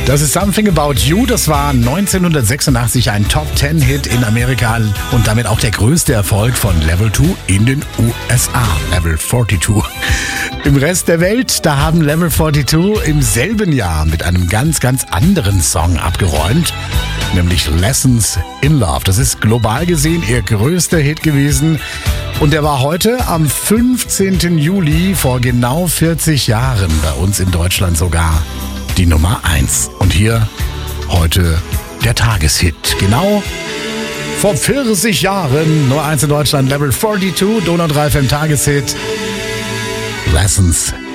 Das ist Something About You. Das war 1986 ein Top-10-Hit in Amerika und damit auch der größte Erfolg von Level 2 in den USA. Level 42. Im Rest der Welt, da haben Level 42 im selben Jahr mit einem ganz, ganz anderen Song abgeräumt, nämlich Lessons in Love. Das ist global gesehen ihr größter Hit gewesen. Und der war heute am 15. Juli vor genau 40 Jahren bei uns in Deutschland sogar die Nummer 1. Und hier heute der Tageshit. Genau vor 40 Jahren, Nummer 1 in Deutschland, Level 42, Donau 3 FM Tageshit, Lessons